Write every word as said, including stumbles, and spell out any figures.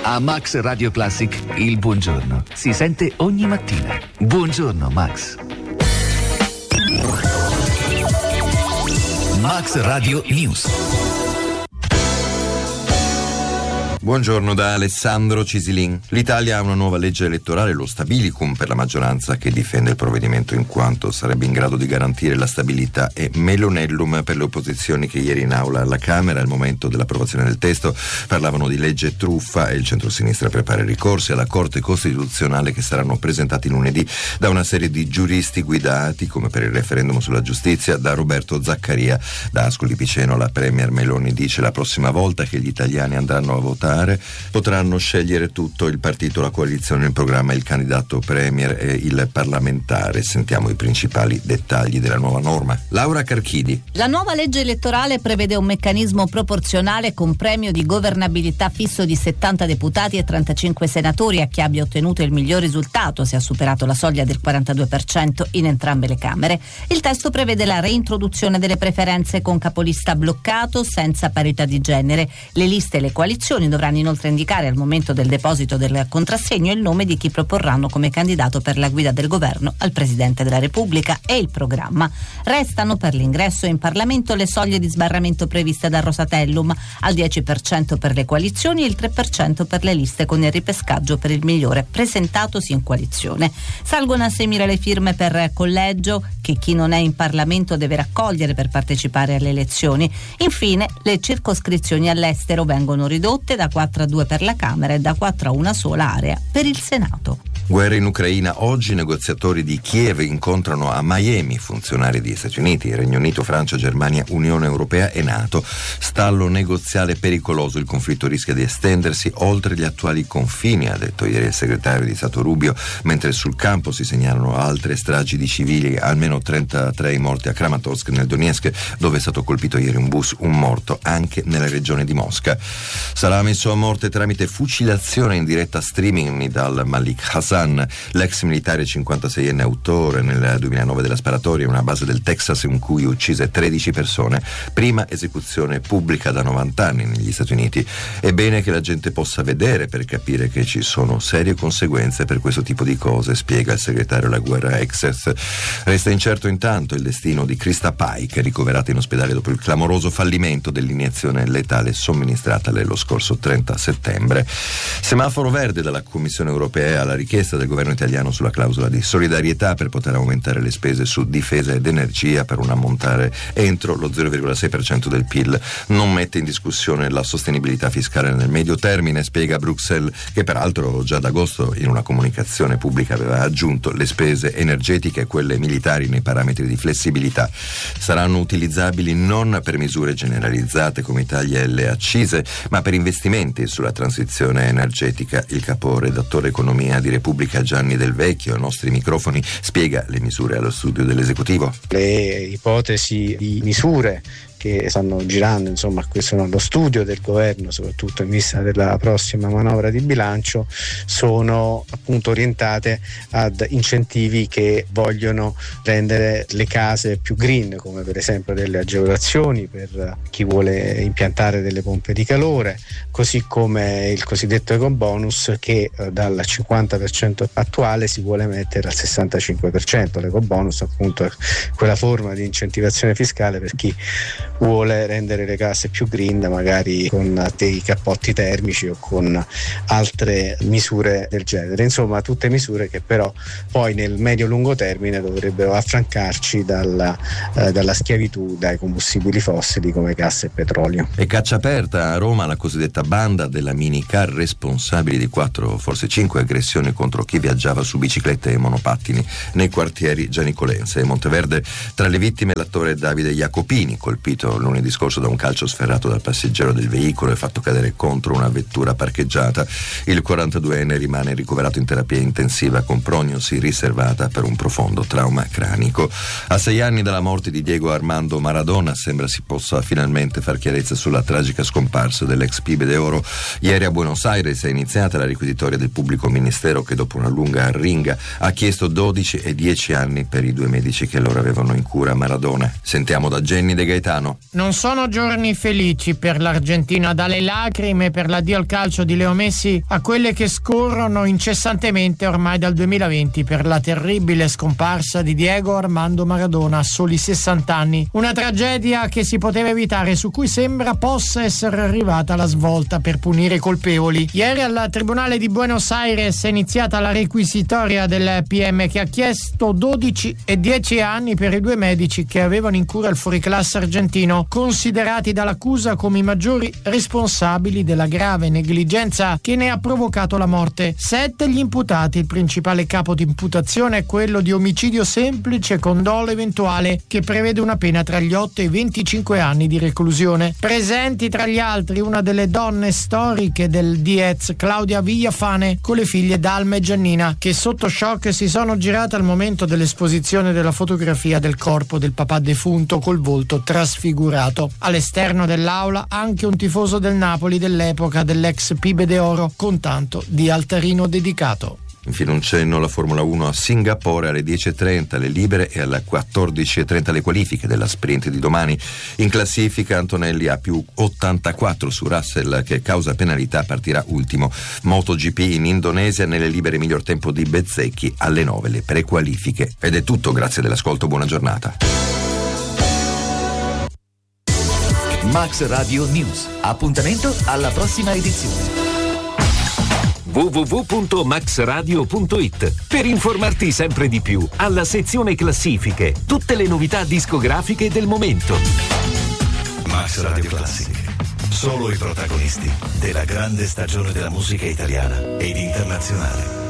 A Max Radio Classic il buongiorno si sente ogni mattina. Buongiorno Max. Max Radio News. Buongiorno da Alessandro Cisilin. L'Italia ha una nuova legge elettorale, lo Stabilicum, per la maggioranza che difende il provvedimento in quanto sarebbe in grado di garantire la stabilità, e Melonellum per le opposizioni che ieri in aula alla Camera al momento dell'approvazione del testo parlavano di legge truffa, e il centrosinistra prepara ricorsi alla Corte Costituzionale che saranno presentati lunedì da una serie di giuristi guidati, come per il referendum sulla giustizia, da Roberto Zaccaria. Da Ascoli Piceno la premier Meloni dice: la prossima volta che gli italiani andranno a votare potranno scegliere tutto, il partito, la coalizione, il programma, il candidato premier e il parlamentare. Sentiamo i principali dettagli della nuova norma. Laura Carchidi. La nuova legge elettorale prevede un meccanismo proporzionale con premio di governabilità fisso di settanta deputati e trentacinque senatori a chi abbia ottenuto il miglior risultato, se ha superato la soglia del quarantadue per cento in entrambe le Camere. Il testo prevede la reintroduzione delle preferenze con capolista bloccato senza parità di genere. Le liste e le coalizioni dovranno inoltre indicare al momento del deposito del contrassegno il nome di chi proporranno come candidato per la guida del governo al Presidente della Repubblica e il programma. Restano per l'ingresso in Parlamento le soglie di sbarramento previste dal Rosatellum, al dieci per cento per le coalizioni e il tre per cento per le liste con il ripescaggio per il migliore presentatosi in coalizione. Salgono a seimila le firme per collegio che chi non è in Parlamento deve raccogliere per partecipare alle elezioni. Infine, le circoscrizioni all'estero vengono ridotte da quattro a due per la Camera e da quattro a una sola area per il Senato. Guerra in Ucraina. Oggi i negoziatori di Kiev incontrano a Miami funzionari di Stati Uniti, Regno Unito, Francia, Germania, Unione Europea e NATO. Stallo negoziale pericoloso, il conflitto rischia di estendersi oltre gli attuali confini, ha detto ieri il segretario di Stato Rubio, mentre sul campo si segnalano altre stragi di civili, almeno trentatré morti a Kramatorsk nel Donetsk, dove è stato colpito ieri un bus, un morto anche nella regione di Mosca. Sarà messo a morte tramite fucilazione in diretta streaming Nidal Malik Hassan, l'ex militare cinquantaseienne autore nel duemilanove della sparatoria in una base del Texas in cui uccise tredici persone, prima esecuzione pubblica da novanta anni negli Stati Uniti. È bene che la gente possa vedere per capire che ci sono serie conseguenze per questo tipo di cose, spiega il segretario della guerra Access. Resta incerto intanto il destino di Krista Pike, ricoverata in ospedale dopo il clamoroso fallimento dell'iniezione letale somministratale lo scorso trenta settembre. Semaforo verde dalla Commissione europea alla richiesta del governo italiano sulla clausola di solidarietà per poter aumentare le spese su difesa ed energia per un ammontare entro lo zero virgola sei per cento del P I L. Non mette in discussione la sostenibilità fiscale nel medio termine, spiega Bruxelles, che peraltro già ad agosto in una comunicazione pubblica aveva aggiunto le spese energetiche e quelle militari nei parametri di flessibilità. Saranno utilizzabili non per misure generalizzate come tagli alle accise, ma per investimenti sulla transizione energetica. Il capo redattore economia di Repubblica Gianni Del Vecchio ai nostri microfoni spiega le misure allo studio dell'esecutivo. Le ipotesi di misure che stanno girando, insomma, questo è lo studio del governo, soprattutto in vista della prossima manovra di bilancio, sono appunto orientate ad incentivi che vogliono rendere le case più green, come per esempio delle agevolazioni per chi vuole impiantare delle pompe di calore, così come il cosiddetto ecobonus che eh, dal cinquanta per cento attuale si vuole mettere al sessantacinque per cento. L'ecobonus appunto è quella forma di incentivazione fiscale per chi vuole rendere le case più green, magari con dei cappotti termici o con altre misure del genere. Insomma, tutte misure che però poi nel medio-lungo termine dovrebbero affrancarci dalla, eh, dalla schiavitù dai combustibili fossili come gas e petrolio. E caccia aperta a Roma la cosiddetta banda della minicar, responsabili di quattro, forse cinque aggressioni contro chi viaggiava su biciclette e monopattini nei quartieri gianicolense e Monteverde. Tra le vittime l'attore Davide Jacopini, colpito lunedì scorso da un calcio sferrato dal passeggero del veicolo e fatto cadere contro una vettura parcheggiata. Il quarantaduenne rimane ricoverato in terapia intensiva con prognosi riservata per un profondo trauma cranico. A sei anni dalla morte di Diego Armando Maradona sembra si possa finalmente far chiarezza sulla tragica scomparsa dell'ex Pibe de Oro. Ieri a Buenos Aires è iniziata la requisitoria del pubblico ministero che dopo una lunga arringa ha chiesto dodici e dieci anni per i due medici che allora avevano in cura Maradona. Sentiamo da Jenny De Gaetano. non sono giorni felici per l'Argentina, dalle lacrime per l'addio al calcio di Leo Messi a quelle che scorrono incessantemente ormai dal duemilaventi per la terribile scomparsa di Diego Armando Maradona a soli sessanta anni. Una tragedia che si poteva evitare, su cui sembra possa essere arrivata la svolta per punire i colpevoli. Ieri al Tribunale di Buenos Aires è iniziata la requisitoria del P M, che ha chiesto dodici e dieci anni per i due medici che avevano in cura il fuoriclasse argentino, considerati dall'accusa come i maggiori responsabili della grave negligenza che ne ha provocato la morte. Sette gli imputati, il principale capo di imputazione è quello di omicidio semplice con dolo eventuale, che prevede una pena tra gli otto e i venticinque anni di reclusione. Presenti tra gli altri una delle donne storiche del Diez, Claudia Villafane, con le figlie Dalma e Giannina, che sotto shock si sono girate al momento dell'esposizione della fotografia del corpo del papà defunto col volto trasfigurato. All'esterno dell'aula anche un tifoso del Napoli dell'epoca dell'ex Pibe de Oro, con tanto di altarino dedicato. Infine un cenno alla Formula uno a Singapore alle dieci e trenta le libere e alle quattordici e trenta le qualifiche della sprint di domani. In classifica Antonelli ha più ottantaquattro su Russell, che causa penalità partirà ultimo. MotoGP in Indonesia, nelle libere miglior tempo di Bezzecchi, alle nove le prequalifiche. Ed è tutto, grazie dell'ascolto, buona giornata. Max Radio News. Appuntamento alla prossima edizione. w w w punto max radio punto it per informarti sempre di più. Alla sezione classifiche, tutte le novità discografiche del momento. Max Radio Classic. Solo i protagonisti della grande stagione della musica italiana ed internazionale.